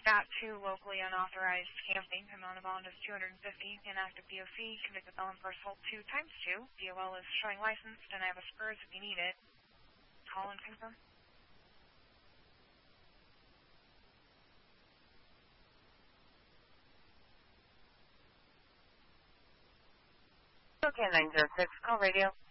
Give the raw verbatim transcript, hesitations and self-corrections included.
Got two locally unauthorized camping. Amount of bond is two hundred fifty. Inactive D O C. Convicted felon for assault two times two. D O L is showing licensed, and I have a Spurs if you need it. Call and confirm. Okay, nine zero six, call radio.